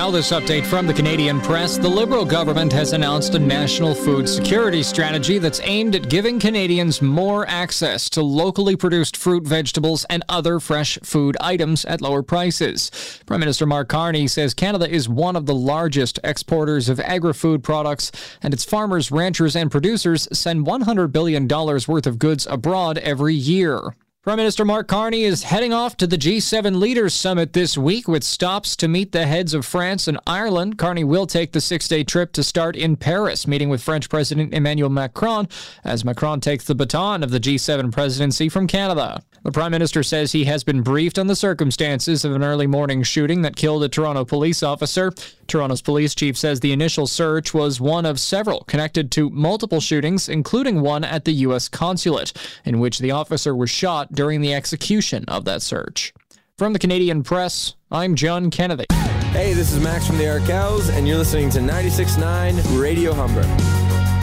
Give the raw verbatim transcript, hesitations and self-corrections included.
Now, this update from the Canadian Press. The Liberal government has announced a national food security strategy that's aimed at giving Canadians more access to locally produced fruit, vegetables, and other fresh food items at lower prices. Prime Minister Mark Carney says Canada is one of the largest exporters of agri-food products, and its farmers, ranchers, and producers send one hundred billion dollars worth of goods abroad every year. Prime Minister Mark Carney is heading off to the G seven Leaders Summit this week with stops to meet the heads of France and Ireland. Carney will take the six-day trip to start in Paris, meeting with French President Emmanuel Macron, as Macron takes the baton of the G seven presidency from Canada. The Prime Minister says he has been briefed on the circumstances of an early morning shooting that killed a Toronto police officer. Toronto's police chief says the initial search was one of several connected to multiple shootings, including one at the U S consulate, in which the officer was shot during the execution of that search. From the Canadian Press, I'm John Kennedy. Hey, this is Max from the Arkells, and you're listening to ninety-six point nine Radio Humber.